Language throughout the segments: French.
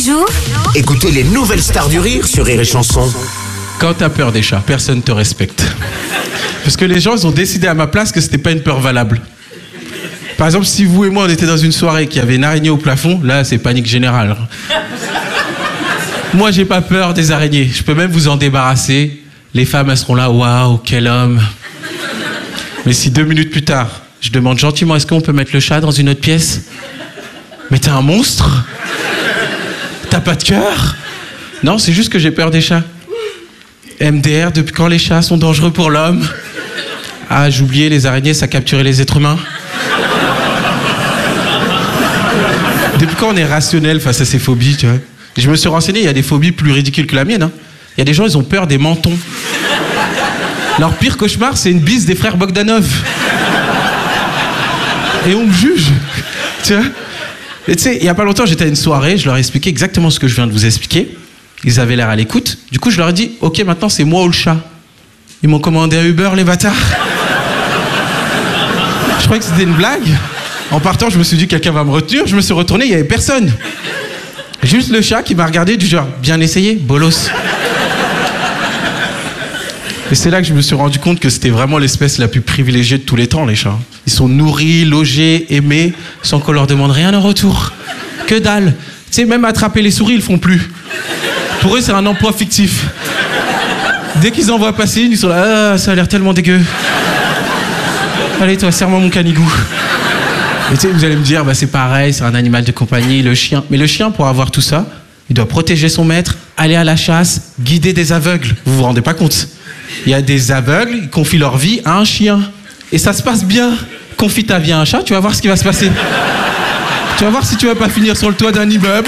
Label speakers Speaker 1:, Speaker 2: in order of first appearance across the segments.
Speaker 1: jours,
Speaker 2: Écoutez les nouvelles stars du rire sur Rire et Chanson.
Speaker 3: Quand t'as peur des chats, personne te respecte. Parce que les gens, ils ont décidé à ma place que c'était pas une peur valable. Par exemple, si vous et moi, on était dans une soirée qui avait une araignée au plafond, là, c'est panique générale. Moi, j'ai pas peur des araignées. Je peux même vous en débarrasser. Les femmes, elles seront là, waouh, quel homme. Mais si 2 minutes plus tard, je demande gentiment, est-ce qu'on peut mettre le chat dans une autre pièce? Mais t'es un monstre? T'as pas de cœur? Non, c'est juste que j'ai peur des chats. MDR, depuis quand les chats sont dangereux pour l'homme? Ah, j'oubliais, les araignées, ça capturait les êtres humains. Depuis quand on est rationnel face à ces phobies, tu vois? Je me suis renseigné, il y a des phobies plus ridicules que la mienne. Hein. Il y a des gens, ils ont peur des mentons. Leur pire cauchemar, c'est une bise des frères Bogdanov. Et on me juge. Tu vois? Et tu sais, il y a pas longtemps, j'étais à une soirée, je leur ai expliqué exactement ce que je viens de vous expliquer. Ils avaient l'air à l'écoute. Du coup, je leur ai dit, ok, maintenant c'est moi ou le chat. Ils m'ont commandé un Uber, les bâtards. Je croyais que c'était une blague. En partant, je me suis dit, quelqu'un va me retenir. Je me suis retourné, il n'y avait personne. Juste le chat qui m'a regardé du genre, bien essayé, bolos. Et c'est là que je me suis rendu compte que c'était vraiment l'espèce la plus privilégiée de tous les temps, les chats. Ils sont nourris, logés, aimés, sans qu'on leur demande rien en retour. Que dalle. Tu sais, même attraper les souris, ils le font plus. Pour eux, c'est un emploi fictif. Dès qu'ils en voient passer une, ils sont là, ah, ça a l'air tellement dégueu. Allez, toi, serre-moi mon canigou. Et tu sais, vous allez me dire, bah, c'est pareil, c'est un animal de compagnie, le chien. Mais le chien, pour avoir tout ça, il doit protéger son maître, aller à la chasse, guider des aveugles. Vous vous rendez pas compte? Il y a des aveugles, ils confient leur vie à un chien. Et ça se passe bien. Confie ta vie à un chat, tu vas voir ce qui va se passer. Tu vas voir si tu vas pas finir sur le toit d'un immeuble.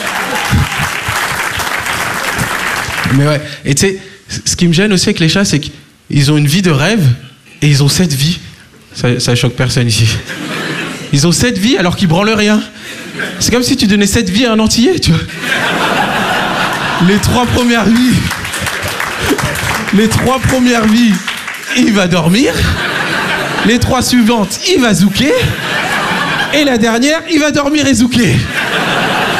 Speaker 3: Mais ouais, et tu sais, ce qui me gêne aussi avec les chats, c'est qu'ils ont une vie de rêve et ils ont 7 vies. Ça choque personne ici. Ils ont 7 vies alors qu'ils branlent rien. C'est comme si tu donnais 7 vies à un antillais, tu vois. Les 3 premières vies, il va dormir. Les 3 suivantes, il va zouker. Et la dernière, il va dormir et zouker.